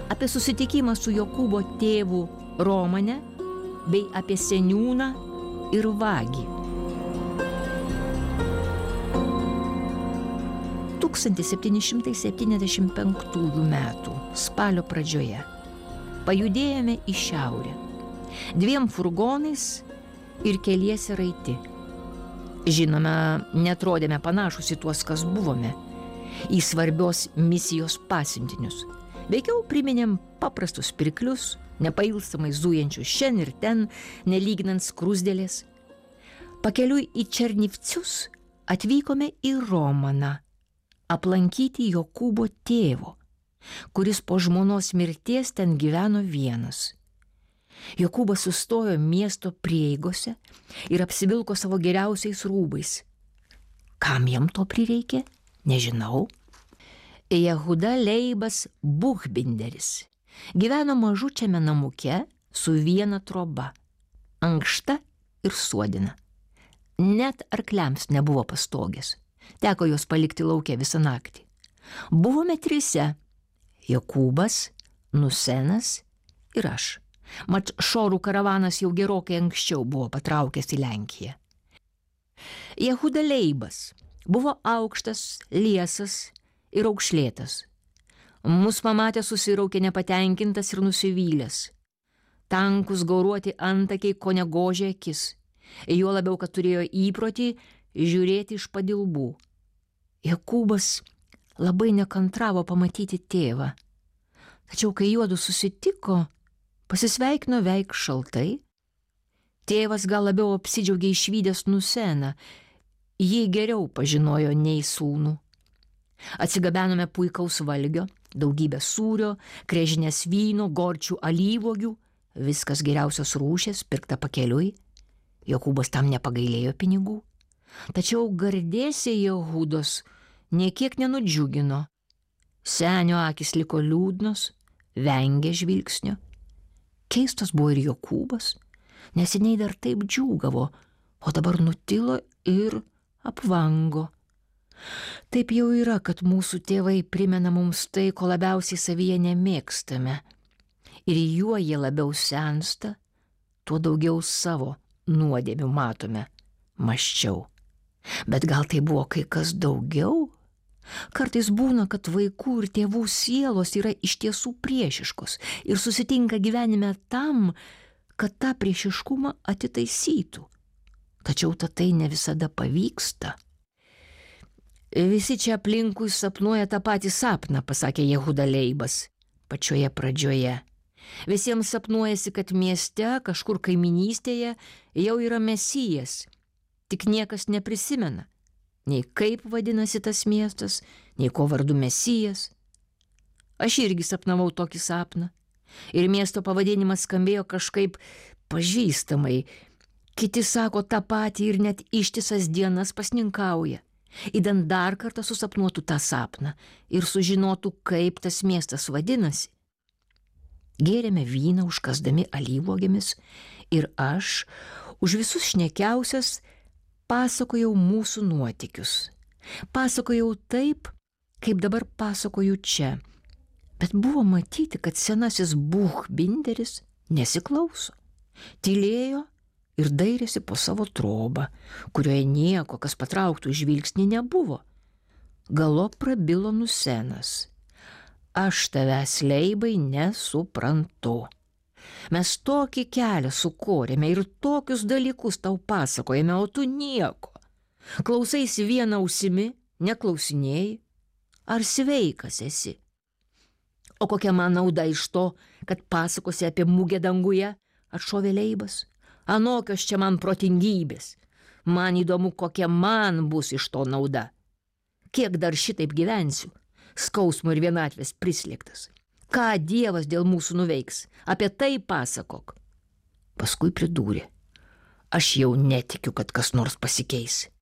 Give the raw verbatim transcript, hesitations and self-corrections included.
apie susitikimą su Jokūbo tėvu Romane bei apie seniūną ir vagį. tūkstantis septyni šimtai septyniasdešimt penktųjų metų spalio pradžioje pajudėjome į šiaurę dviem furgonais ir keliese raiti. Žinoma, netrodėme panašus į tuos, kas buvome, į svarbios misijos pasiuntinius. Veikiau priminėm paprastus pirklius, nepailstamai zujančius šen ir ten, nelyginant skrusdėlės. Pakeliui į Černivcius atvykome į Romaną aplankyti Jokūbo tėvo, kuris po žmonos mirties ten gyveno vienas. Jokūbas sustojo miesto prieigose ir apsivilko savo geriausiais rūbais. Kam jam to prireikė? Nežinau. Jehuda Leibas Buchbinderis gyveno mažučiame namuke su viena troba, ankšta ir suodina. Net arkliams nebuvo pastogės. Teko juos palikti lauke visą naktį. Buvome trise – Jokūbas, Nusenas ir aš. Mat šorų karavanas jau gerokai anksčiau buvo patraukęs į Lenkiją. Jehuda Leibas buvo aukštas, liesas ir aukšlėtas. Mus pamatė susiraukė nepatenkintas ir nusivylęs. Tankus gauruoti antakiai kone gožė akis. Juo labiau, kad turėjo įprotį žiūrėti iš padilbų. Jokūbas labai nekantravo pamatyti tėvą. Tačiau, kai juodu susitiko, pasisveikino veik šaltai. Tėvas gal labiau apsidžiaugė išvydęs Nuseną, jį geriau pažinojo nei sūnų. Atsigabenome puikaus valgio, daugybę sūrio, krežinės vyno, gorčių alyvuogių, viskas geriausios rūšės, pirkta pakeliui. Jokūbas tam nepagailėjo pinigų. Tačiau gardėsiai Jehudos niekiek nenudžiugino. Senio akis liko liūdnos, vengė žvilgsnio. Keistas buvo ir Jokūbas, neseniai dar taip džiūgavo, o dabar nutilo ir apvango. Taip jau yra, kad mūsų tėvai primena mums tai, ko labiausiai savyje nemėgstame. Ir juo jie labiau sensta, tuo daugiau savo nuodėmių matome, mąsčiau. Bet gal tai buvo kai kas daugiau? Kartais būna, kad vaikų ir tėvų sielos yra iš tiesų priešiškos ir susitinka gyvenime tam, kad tą priešiškumą atitaisytų. Tačiau tai ne visada pavyksta. Visi čia aplinkui sapnuoja tą patį sapną, pasakė Jehuda Leibas pačioje pradžioje. Visiems sapnuojasi, kad mieste, kažkur kaiminystėje jau yra Mesijas. Tik niekas neprisimena, nei kaip vadinasi tas miestas, nei ko vardu Mesijas. Aš irgi sapnavau tokį sapną. Ir miesto pavadinimas skambėjo kažkaip pažįstamai. Kiti sako tą patį ir net ištisas dienas pasninkauja. Idant dar kartą susapnuotų tą sapną ir sužinotų, kaip tas miestas vadinasi. Gėrėme vyną užkasdami alyvuogėmis ir aš už visus šnekiausias pasakojau mūsų nuotykius. Pasakojau taip, kaip dabar pasakoju čia. Bet buvo matyti, kad senasis Buchbinderis nesiklauso. Tylėjo ir dairėsi po savo trobą, kurioje nieko, kas patrauktų žvilgsnį, nebuvo. Galop prabilo Nusenas. Aš tavęs, Leibai, nesuprantu. Mes tokį kelią sukorėme ir tokius dalykus tau pasakojame, o tu nieko. Klausaisi vieną ausimi, neklausinėjai. Ar sveikas esi? O kokia man nauda iš to, kad pasakosi apie mugę danguje, atšovė Leibas. Anokios čia man protingybės. Man įdomu, kokia man bus iš to nauda. Kiek dar šitaip gyvensiu, skausmo ir vienatvės prislėgtas. Ką Dievas dėl mūsų nuveiks, apie tai pasakok. Paskui pridūrė. Aš jau netikiu, kad kas nors pasikeis.